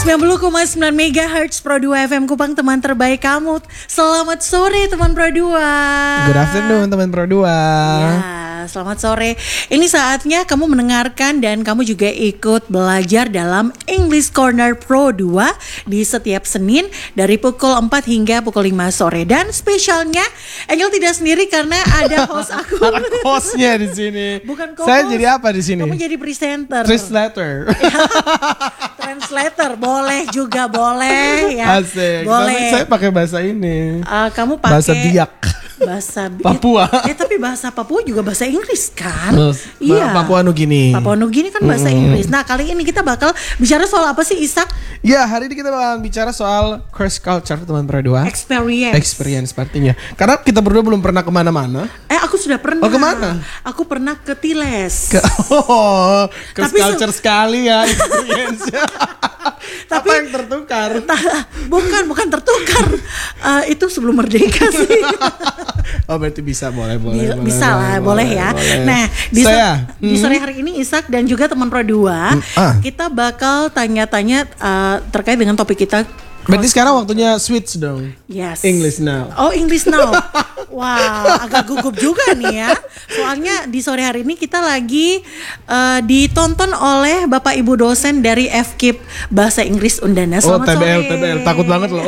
90,9 MHz Pro 2 FM Kupang, teman terbaik kamu. Selamat sore teman Pro 2. Good afternoon teman Pro 2. Ya, selamat sore. Ini saatnya kamu mendengarkan dan kamu juga ikut belajar dalam English Corner Pro 2 di setiap Senin dari pukul 4 hingga pukul 5 sore. Dan spesialnya Angel tidak sendiri karena ada host aku. Ada hostnya di sini. Bukan co-host. Saya jadi apa di sini? Kamu jadi presenter. Translator. Translator boleh juga, boleh ya. Asik. Boleh. Tapi saya pakai bahasa ini. Kamu pakai bahasa Biak. Bahasa Papua. Tapi bahasa Papua juga bahasa Inggris kan? Iya. Papua Nugini. Papua Nugini kan bahasa Inggris. Nah, kali ini kita bakal bicara soal apa sih, Isak? Ya, hari ini kita bakal bicara soal cross culture teman Pro 2. Experience pastinya. Karena kita berdua belum pernah kemana-mana. Aku sudah pernah. Oh, kemana? Aku pernah ke Tiles. Cross culture sekali ya experience. Tapi apa yang tertukar? Bukan tertukar. Itu sebelum merdeka sih. Oh, berarti bisa, boleh bisa lah, boleh ya. Boleh. Nah, di sore hari ini Isak dan juga teman Pro 2 kita bakal tanya-tanya terkait dengan topik kita. Berarti sekarang waktunya switch dong. Yes. English now. Oh, English now. Wow, agak gugup juga nih ya. Soalnya di sore hari ini kita lagi ditonton oleh Bapak Ibu dosen dari FKIP Bahasa Inggris Undana. Selamat sore. TBL, takut banget loh.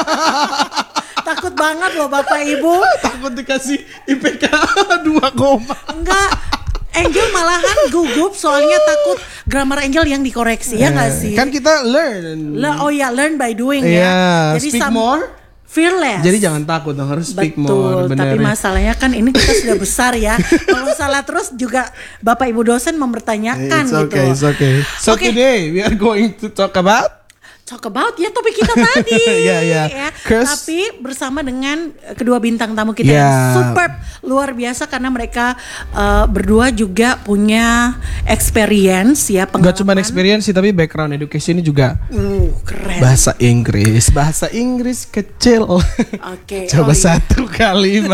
Takut banget loh Bapak Ibu. Takut dikasih IPK 2, enggak. Angel malahan gugup soalnya takut grammar Angel yang dikoreksi, ya nggak sih? Kan kita learn by doing ya. Jadi speak more, fearless. Jadi jangan takut dong, harus speak more. Betul, tapi masalahnya kan ini kita sudah besar ya. Kalau salah terus juga Bapak Ibu dosen mempertanyakan gitu. It's okay. So today we are going to talk about ya topik kita tadi. ya. Tapi bersama dengan kedua bintang tamu kita yang superb, luar biasa karena mereka berdua juga punya experience ya, pengalaman. Gak cuma experience sih, tapi background education ini juga keren. Bahasa Inggris kecil. Oke. Coba satu kalimat.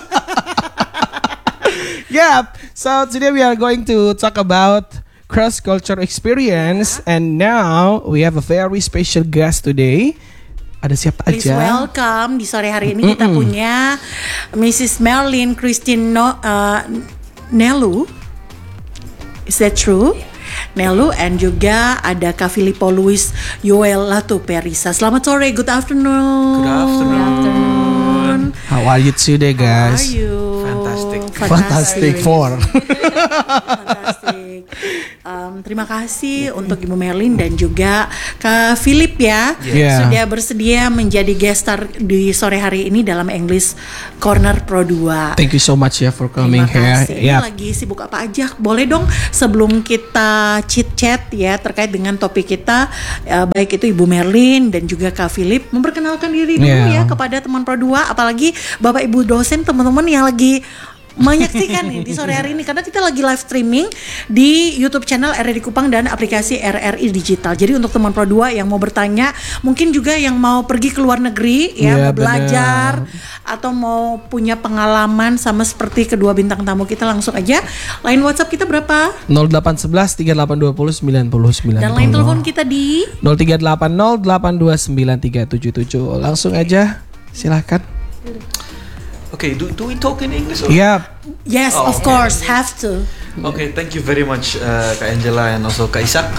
So today we are going to talk about cross-culture experience, and now we have a very special guest today. Ada siapa Please aja? Please welcome, di sore hari ini kita punya Mrs. Merlin Christine Nelu. Is that true? Nelu, and juga ada Kak Filippo Luis Yoel Latuperisa. Selamat sore, good afternoon. Good afternoon. How are you today, guys? How are you? Fantastic. Fantastic. Terima kasih untuk Ibu Merlin dan juga Kak Philip ya, sudah bersedia menjadi guest star di sore hari ini dalam English Corner Pro 2. Thank you so much ya for coming here. Ini lagi sibuk apa aja? Boleh dong sebelum kita chit-chat ya terkait dengan topik kita, baik itu Ibu Merlin dan juga Kak Philip memperkenalkan diri dulu ya kepada teman Pro 2, apalagi Bapak Ibu dosen, teman-teman yang lagi menyaksikan nih di sore hari ini, karena kita lagi live streaming di YouTube channel RRI Kupang dan aplikasi RRI Digital. Jadi untuk teman Pro 2 yang mau bertanya, mungkin juga yang mau pergi ke luar negeri ya, mau belajar atau mau punya pengalaman sama seperti kedua bintang tamu kita, langsung aja line WhatsApp kita berapa? 0811 3820 9090. Dan line telepon kita di 0380 829 3377. Langsung aja, silakan. Okay, do we talk in English? Yes, of course, have to. Okay, thank you very much, Kak Angela and also Kak Isak.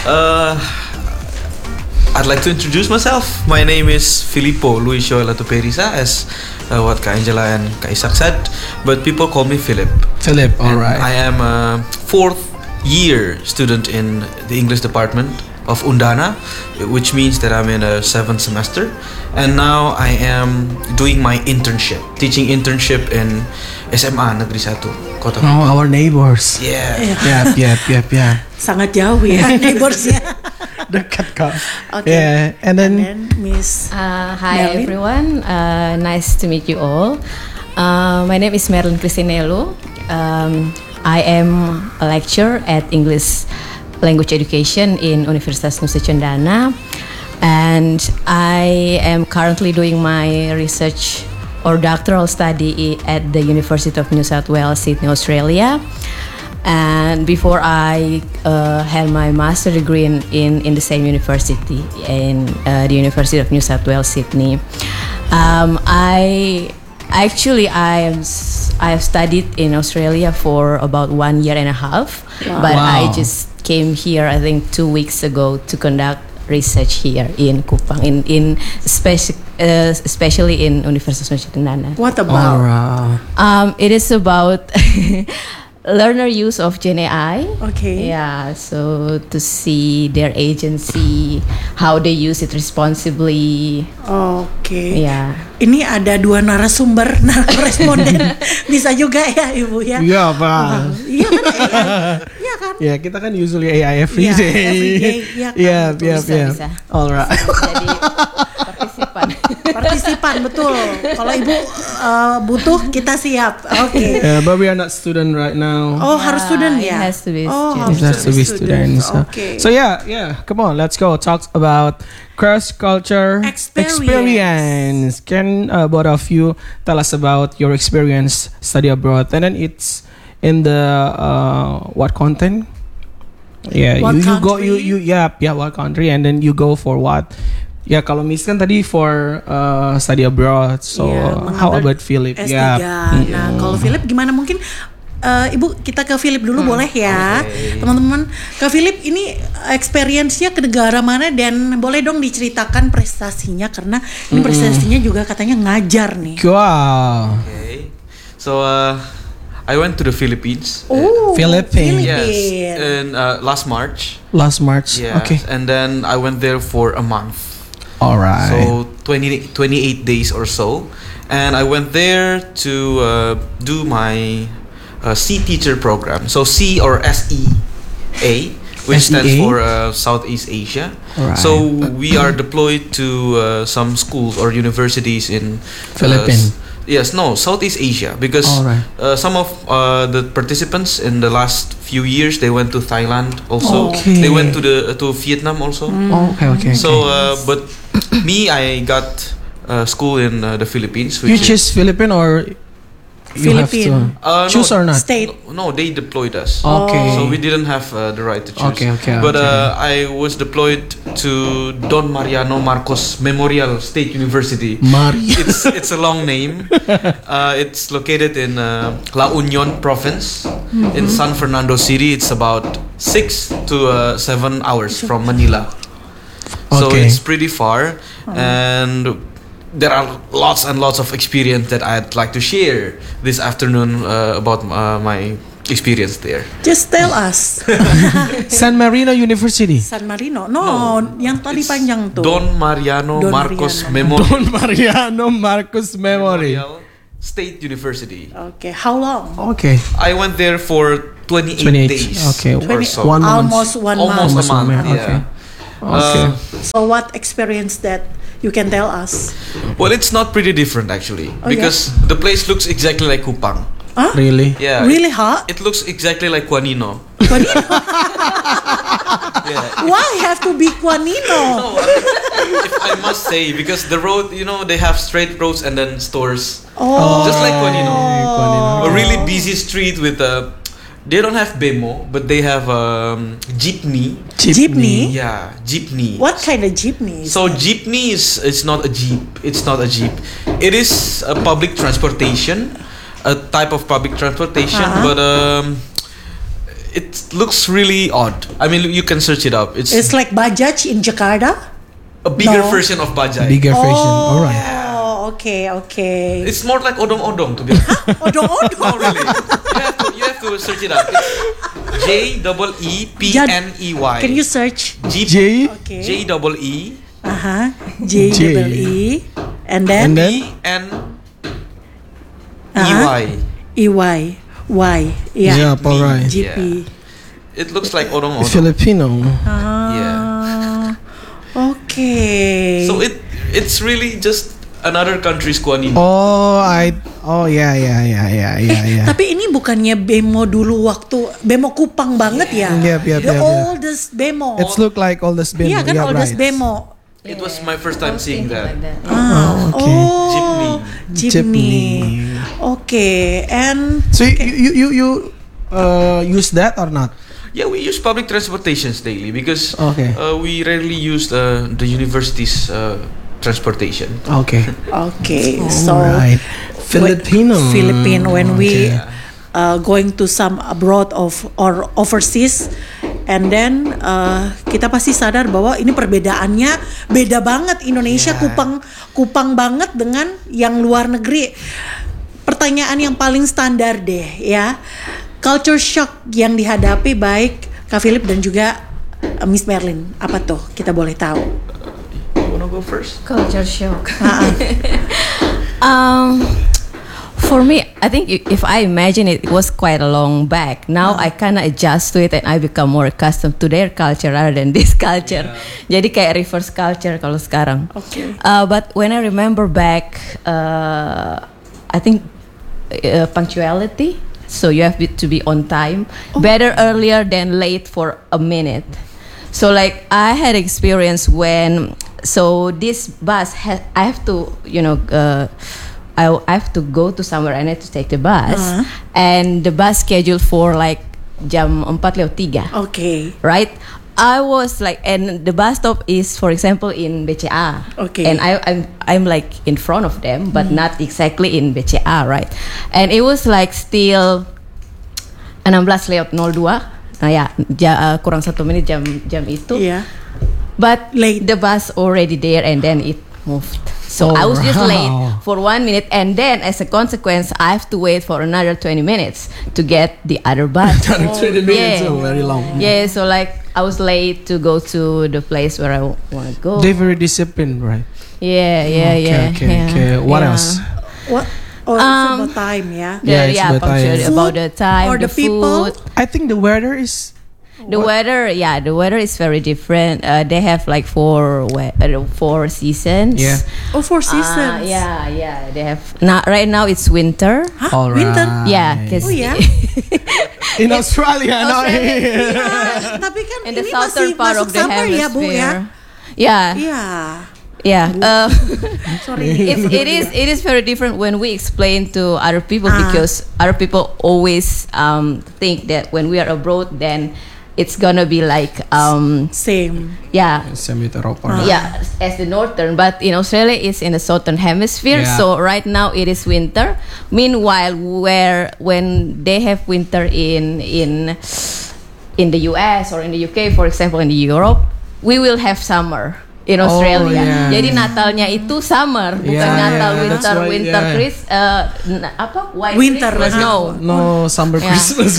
I'd like to introduce myself. My name is Filippo Luis Yoel Latuperisa, as what Kak Angela and Kak Isak said, but people call me Philip. Philip, alright. I am a 4th year student in the English department of Undana, which means that I'm in a 7th semester, and now I am doing my internship, teaching internship in SMA Negeri 1 Kota. Oh, our neighbors. Yeah. Sangat jauh ya neighborsnya. Dekat kok. Okay. Yeah, and then Miss. Hi Merlin. everyone. Nice to meet you all. My name is Merlin Christine Nelu. I am a lecturer at English Language Education in Universitas Nusa Cendana, and I am currently doing my research or doctoral study at the University of New South Wales, Sydney, Australia. And before I had my master degree in the same university, in the University of New South Wales, Sydney, I have studied in Australia for about 1 year and a half, but I Wow. just came here I think 2 weeks ago to conduct research here in Kupang, especially in Universitas Nusa Tenggara. What about? Alright. It is about learner use of Gen AI. Okay. Yeah, so to see their agency, how they use it responsibly. Oke. Yeah. Ini ada dua narasumber, responden. Bisa juga ya Ibu ya. Iya, Pak. Iya kan? Iya kan? Ya, kita kan usually AI every Iya, day. every day. Iya kan? Iya, Betul. iya, iya. Bisa. Alright. Jadi partisipan. Partisipan betul. Kalau Ibu butuh kita siap. Oke. Yeah, but we are not student right now. Oh, harus student It ya? has to be Oh, student. It has to be students. Oke. So yeah, come on, let's go talk about cross culture Experience. Can both of you tell us about your experience study abroad, and then it's in the what content? Yeah, What you go country? what country, and then you go for what? Ya, kalau Miss kan tadi for study abroad. So Iya, how mengambil about Philip? S3. Yeah. Nah, kalau Philip gimana mungkin Ibu kita ke Philip dulu boleh ya. Teman-teman, ke Philip ini experience-nya ke negara mana dan boleh dong diceritakan prestasinya karena ini prestasinya juga katanya ngajar nih. Wow. Okay. So I went to the Philippines. Oh, Philippines. Yes, Philippines. in last March. Last March. Yes, Okay. and then I went there for a month. All right. So 28 days or so, and I went there to do my C teacher program. So C or SEA, which stands SEA? for Southeast Asia. Alright. So we are deployed to some schools or universities in Philippines. Yes, no, Southeast Asia, because Alright. some of the participants in the last few years they went to Thailand also. Okay. They went to Vietnam also. Okay. So, but me, I got school in the Philippines. You Which choose Philippine or you have Philippine. to choose or not? State. No, they deployed us. Okay. So we didn't have the right to choose. Okay, But okay. I was deployed to Don Mariano Marcos Memorial State University. Maria. It's a long name. It's located in La Union province in San Fernando City. It's about 6 to 7 hours from Manila. So Okay. it's pretty far, and there are lots and lots of experience that I'd like to share this afternoon about my experience there. Just tell us. San Marino University. San Marino. No, yang tadi It's panjang tuh. Don Mariano Don Marcos Mariano. Memorial Don Mariano Marcos Memory. State University. Okay, how long? Okay. I went there for 28 28. days. Okay. or 20 so. 1 month. Almost 1 Almost month. a month. Okay. Yeah. Okay. So what experience that you can tell us? Well, it's not pretty different actually, Oh, because the place looks exactly like Kupang. Huh? Really? Yeah. Really hot? It looks exactly like Quanino. Yeah. Why have to be Quanino? No, if I must say, because the road, they have straight roads and then stores. Oh, Just like Quanino. Quanino. A really busy street with they don't have bemo, but they have jeepney. Jeepney? Yeah, jeepney. What kind of jeepney? So jeepney is not a jeep. It's not a jeep. It is a public transportation, a type of public transportation, but it looks really odd. I mean, you can search it up. It's like Bajaj in Jakarta? a bigger No. version of Bajaj. Bigger version. All right. Oh, okay. It's more like odong-odong to be honest. Odong-odong. Oh, really? You have to search it up. It's JEEPNEY. Can you search? Jeep. J. Okay. JEE J-E-E. And then? And then? ENEY. E-Y. Y. Yeah. Yeah, all right. GP. It looks like odong-odong. Filipino. Ah, okay. So it's really just another country's Kuanino. Yeah. Tapi ini bukannya bemo dulu waktu bemo Kupang banget ya? Yep. The oldest bemo. It's look like all this bemo. Iya kan yeah, oldest right. bemo. It was my first time seeing that. Like that. Okay. Oh, jeepney. Okay, and So you use that or not? Yeah, we use public transportations daily because Okay. we rarely use the university's transportation. Okay. Okay, so Alright. Filipino. Philippine when we Okay. going to some abroad or overseas, and then kita pasti sadar bahwa ini perbedaannya beda banget. Indonesia kupang banget dengan yang luar negeri. Pertanyaan yang paling standar deh ya, culture shock yang dihadapi baik Kak Philip dan juga Miss Merlin, apa tuh, kita boleh tahu? You wanna go first? Culture shock. For me, I think if I imagine it, it was quite a long back. Now I kind of adjust to it and I become more accustomed to their culture rather than this culture. Jadi kayak reverse culture kalau sekarang. Okay. But when I remember back, I think punctuality. So you have to be on time. Better earlier than late for a minute. So like I had experience when, so this bus I have to, I have to go to somewhere. I need to take the bus, and the bus scheduled for like jam 4:03. Okay. Right? I was like, and the bus stop is, for example, in BCA. Okay. And I'm like in front of them, but not exactly in BCA, right? And it was like still 16:02. Nah ya, kurang 1 menit jam itu. Yeah. But Late. the bus already there, and then it moved. So I was just late for 1 minute, and then as a consequence, I have to wait for another 20 minutes to get the other bus. 20 minutes, Yeah. oh, very long. Yeah, so like I was late to go to the place where I want to go. They're very disciplined, right? Yeah. Okay. What else? What? Oh, it's about time, yeah. Yeah, it's about punctual time. about the time, Or the people? food. I think the weather is. The weather is very different. They have like four seasons. Yeah. Oh, 4 seasons. Yeah. They have right now it's winter. Hah? All Winter? right. Yeah, 'cause Oh ya. In Australia, no? Iya, tapi kan in the ini southern masih part masuk of the summer ya, Bu ya. hemisphere. Yeah. Iya. Sorry. It is very different when we explain to other people because other people always think that when we are abroad, then it's gonna be like Same. Semi-tropical. yeah, as the northern, but in Australia it's in the southern hemisphere. Yeah. So right now it is winter. Meanwhile, when they have winter in the US or in the UK, for example, in the Europe, we will have summer in Australia. yeah. Jadi Natalnya itu summer, bukan Yeah, Natal yeah, winter that's right, winter yeah. White Winter, Christmas, no. No summer Yeah. Christmas.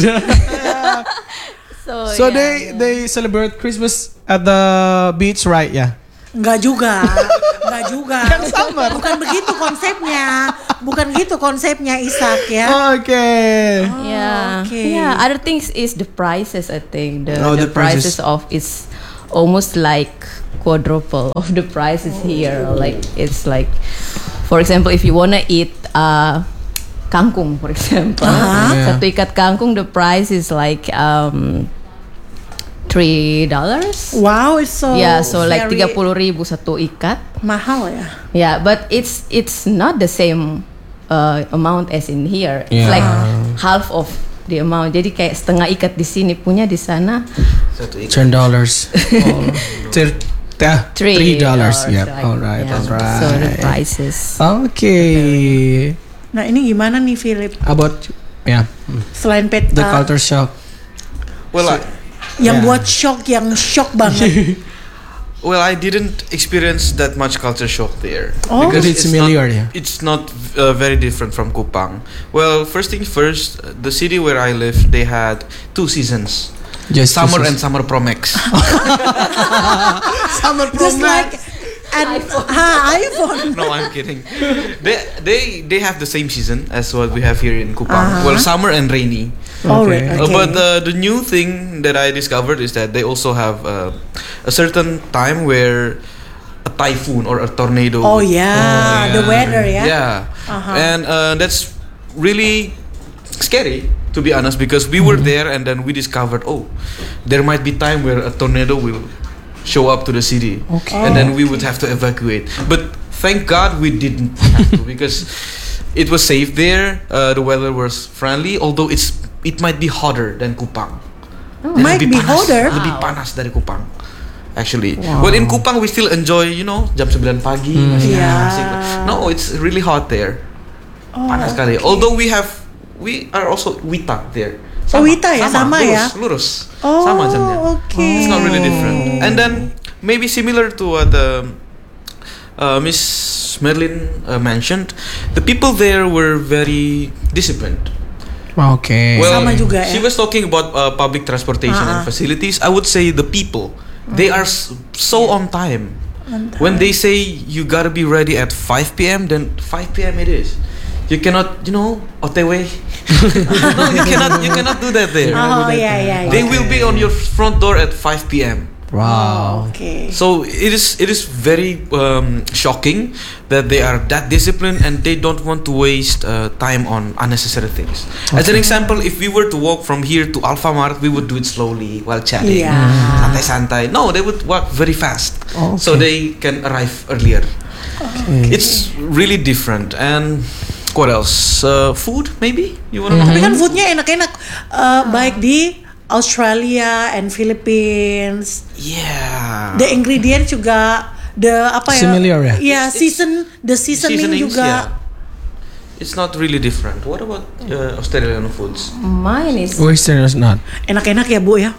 So yeah. they celebrate Christmas at the beach, right? Yeah. Enggak juga. Bukan begitu konsepnya, Ishak ya. Okay. Yeah. okay. Yeah. Other things is the prices. I think the the prices prices. of is almost like quadruple of the prices here. Like it's like, for example, if you wanna eat kangkung, for example, Yeah. satu ikat kangkung, the price is like $3. Wow, it's so Yeah, so like very 30.000 satu ikat. mahal ya. Yeah, but it's not the same amount as in here. It's Yeah. like half of the amount. Jadi kayak setengah ikat di sini punya di sana $10. $3. Yeah. Like, All right. yeah. All right. So the prices. Okay. Nah, ini gimana nih Philip? About Selain the peta culture shock. Well, yang Yeah. buat shock banget. I didn't experience that much culture shock there. Oh. Because it's familiar, yeah. It's not very different from Kupang. Well, first thing first, the city where I live, they had 2 seasons. Just Summer and Summer Pro Max. Summer Just like an iPhone. No, I'm kidding. They have the same season as what we have here in Kupang. Well, summer and rainy. Alright, okay. But the new thing that I discovered is that they also have a certain time where a typhoon or a tornado. Oh yeah, the weather ya. Yeah. And that's really scary, to be honest, because we were there and then we discovered, there might be time where a tornado will show up to the city. Okay. And then we would have to evacuate. But thank God we didn't have to because it was safe there. The weather was friendly, although it's it might be hotter than Kupang. Might be hotter? Lebih panas dari Kupang. Actually, well in Kupang we still enjoy, jam 9 pagi masih Yeah. asik. No, it's really hot there. Panas sekali. Although we are also Wita there. Wita ya, sama ya? Lurus. Oh, Sama jamnya. okay. It's not really different. And then maybe similar to what Miss Merlin mentioned, the people there were very disciplined. Okay. Well, Sama juga ya. she was talking about public transportation and facilities. I would say the people, they are so on time. When they say you gotta be ready at 5 p.m., then 5 p.m. it is. You cannot, OTW. No, you cannot do that there. Oh, yeah. They will be on your front door at 5 p.m. Wow. Okay. So it is very shocking that they are that disciplined and they don't want to waste time on unnecessary things. As an example, if we were to walk from here to Alfamart, we would do it slowly while chatting, Yeah. santai-santai. No, they would walk very fast, Okay. so they can arrive earlier. Okay. It's really different. And what else? Food, maybe you want to know? Tapi kan foodnya enak-enak, baik di Australia and Philippines. Yeah. The ingredients juga Similar ya? Iya, the seasoning Seasonings, juga. yeah. It's not really different. What about Australian foods? Mine is Westerners not. Enak-enak ya, Bu ya.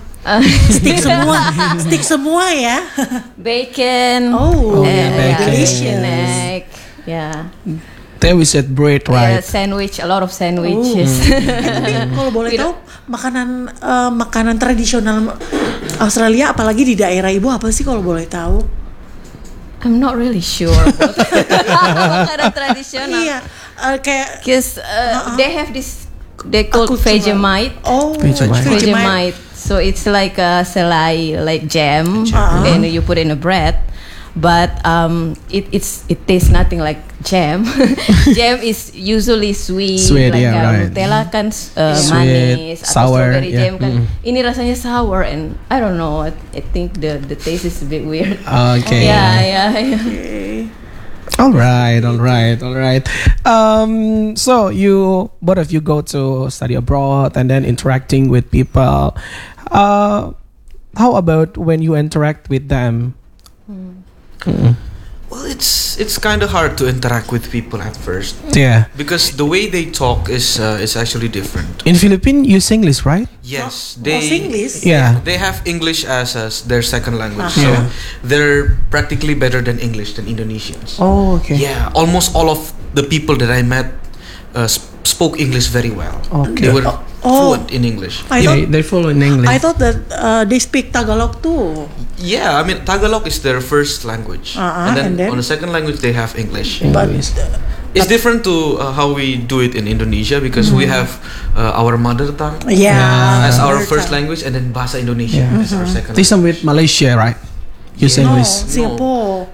Stick semua ya. bacon. Oh, yeah, bacon. delicious. Egg. Yeah. There we said bread, Yeah, right? sandwich, a lot of sandwiches. Tapi kalau boleh tahu makanan tradisional Australia, apalagi di daerah Ibu, apa sih kalau boleh tahu? I'm not really sure about makanan tradisional. Iya, kayak Because they have this, they call Aku Vegemite. Oh, Vegemite. Vegemite. So it's like a selai, like jam, and you put in a bread. But it tastes nothing like jam. Jam is usually sweet, Sweet, like yeah, right. Nutella kan Sweet, manis, atau sour, strawberry yeah. jam kan. Ini rasanya sour, and I don't know. I think the taste is a bit weird. Okay. Yeah. All right. So you both of you go to study abroad and then interacting with people. How about when you interact with them? Well, it's kind of hard to interact with people at first Yeah. because the way they talk is actually different. In Philippines, you sing English, right? Yes, Singlish. Yeah. they have English as their second language, Yeah. so they're practically better than English than Indonesians. Oh, okay. Yeah, almost all of the people that I met spoke English very well. Okay. They were fluent in English. They follow in English. I thought that they speak Tagalog too. Yeah, I mean Tagalog is their first language, and and then? on the second language they have English. But It's different to how we do it in Indonesia because we have our mother tongue yeah, as our mother first tongue. language, and then Bahasa Indonesia as our second This language. with Malaysia, right? You sing No, English. Singapore.